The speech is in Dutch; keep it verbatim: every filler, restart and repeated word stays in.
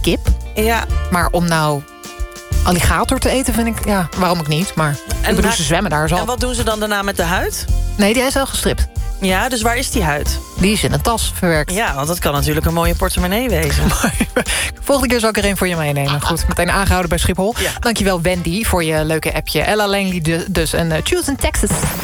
kip. Ja. Maar om nou alligator te eten vind ik... Ja, waarom ook niet, maar... En ik bedoel, raak- ze zwemmen daar zo. En wat doen ze dan daarna met de huid? Nee, die is al gestript. Ja, dus waar is die huid? Die is in een tas verwerkt. Ja, want dat kan natuurlijk een mooie portemonnee wezen. Volgende keer zal ik er een voor je meenemen. Goed, meteen aangehouden bij Schiphol. Ja. Dankjewel Wendy voor je leuke appje. Ella Langley dus en uh, Choose in Texas.